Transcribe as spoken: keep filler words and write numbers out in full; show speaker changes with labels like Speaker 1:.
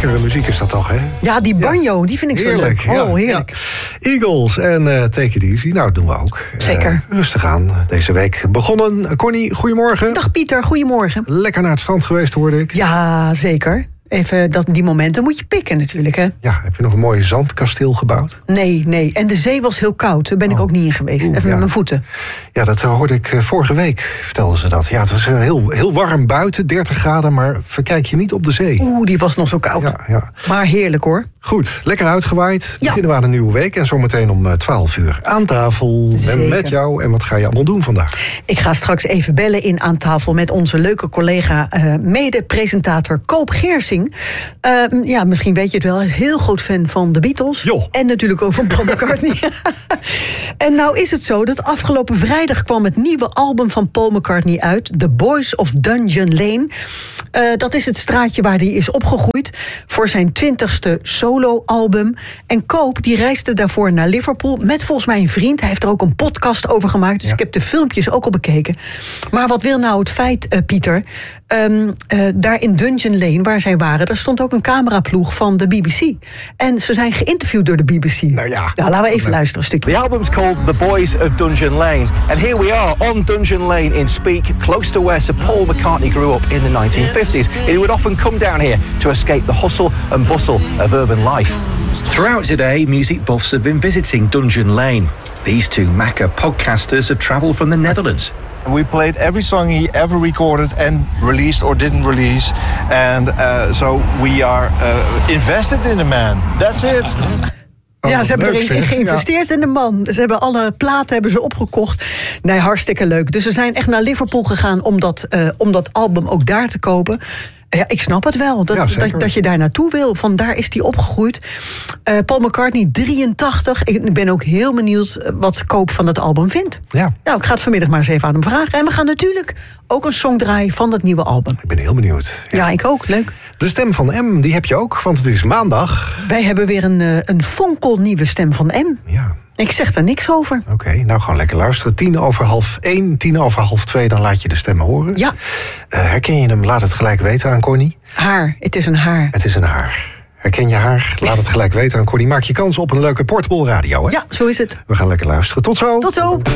Speaker 1: lekkere muziek is dat toch, hè?
Speaker 2: Ja, die banjo, ja. die vind ik
Speaker 1: heerlijk,
Speaker 2: zo leuk. Oh,
Speaker 1: ja,
Speaker 2: heerlijk.
Speaker 1: Ja. Eagles en uh, Take It Easy, nou, dat doen we ook.
Speaker 2: Zeker.
Speaker 1: Uh, rustig aan, deze week begonnen. Connie, goedemorgen.
Speaker 2: Dag Pieter, goedemorgen.
Speaker 1: Lekker naar het strand geweest, hoorde ik.
Speaker 2: Ja, zeker. Even dat, die momenten moet je pikken natuurlijk, hè?
Speaker 1: Ja, heb je nog een mooi zandkasteel gebouwd?
Speaker 2: Nee, nee. En de zee was heel koud. Daar ben ik
Speaker 1: oh.
Speaker 2: ook niet in geweest.
Speaker 1: Oeh,
Speaker 2: Even
Speaker 1: ja.
Speaker 2: met mijn voeten.
Speaker 1: Ja, dat hoorde ik vorige week, vertelden ze dat. Ja, het was heel, heel warm buiten, dertig graden, maar verkijk je niet op de zee.
Speaker 2: Oeh, die was nog zo koud.
Speaker 1: Ja, ja.
Speaker 2: Maar heerlijk, hoor.
Speaker 1: Goed, lekker uitgewaaid.
Speaker 2: Ja.
Speaker 1: Beginnen we aan een nieuwe week. En zometeen om twaalf uur aan tafel
Speaker 2: Zeker.
Speaker 1: met jou. En wat ga je allemaal doen vandaag?
Speaker 2: Ik ga straks even bellen in aan tafel met onze leuke collega, uh, mede-presentator Koop Geersing. Uh, ja, misschien weet je het wel. Heel groot fan van de Beatles.
Speaker 1: Jo.
Speaker 2: En natuurlijk ook van Paul McCartney. En nou is het zo dat afgelopen vrijdag kwam het nieuwe album van Paul McCartney uit. The Boys of Dungeon Lane. Uh, dat is het straatje waar hij is opgegroeid voor zijn twintigste solo-album. En Koop die reisde daarvoor naar Liverpool met volgens mij een vriend. Hij heeft er ook een podcast over gemaakt, dus
Speaker 1: ja.
Speaker 2: ik heb de filmpjes ook al bekeken. Maar wat wil nou het feit, uh, Pieter? Um, uh, daar in Dungeon Lane, waar zij waren, daar stond ook een cameraploeg van de B B C. En ze zijn geïnterviewd door de B B C.
Speaker 1: Nou ja.
Speaker 2: Nou, laten we even luisteren een stukje.
Speaker 3: The album's called The Boys of Dungeon Lane. And here we are on Dungeon Lane in Speke, close to where Sir Paul McCartney grew up in the nineteen fifties. He would often come down here to escape the hustle and bustle of urban life.
Speaker 4: Throughout today, music buffs have been visiting Dungeon Lane. These two Macca podcasters have travelled from the Netherlands.
Speaker 5: We played every song he ever recorded and released or didn't release. And uh, so we are uh, invested in the man. That's it.
Speaker 1: Oh,
Speaker 2: ja, ze hebben
Speaker 1: leuk,
Speaker 2: erin
Speaker 1: zeg.
Speaker 2: geïnvesteerd ja. in de man. Ze hebben alle platen hebben ze opgekocht. Nee, hartstikke leuk. Dus ze zijn echt naar Liverpool gegaan om dat, uh, om dat album ook daar te kopen. Ja, ik snap het wel, dat,
Speaker 1: ja,
Speaker 2: dat, dat je daar naartoe wil. Van daar is hij opgegroeid. Uh, Paul McCartney, drieëntachtig. Ik ben ook heel benieuwd wat Koop van het album vindt.
Speaker 1: Ja.
Speaker 2: Nou, ik ga het vanmiddag maar eens even aan hem vragen. En we gaan natuurlijk ook een song draaien van dat nieuwe album.
Speaker 1: Ik ben heel benieuwd.
Speaker 2: Ja, ja ik ook. Leuk.
Speaker 1: De stem van M, die heb je ook, want het is maandag.
Speaker 2: Wij hebben weer een, een fonkelnieuwe stem van M.
Speaker 1: Ja.
Speaker 2: Ik zeg er niks over.
Speaker 1: Oké, okay, nou gewoon lekker luisteren. Tien over half één, tien over half twee, dan laat je de stem horen.
Speaker 2: Ja.
Speaker 1: Uh, herken je hem? Laat het gelijk weten aan Connie.
Speaker 2: Haar, het is een haar.
Speaker 1: Het is een haar. Herken je haar? Laat het gelijk weten aan Connie. Maak je kans op een leuke portable radio, hè?
Speaker 2: Ja, zo is het.
Speaker 1: We gaan lekker luisteren. Tot zo.
Speaker 2: Tot zo.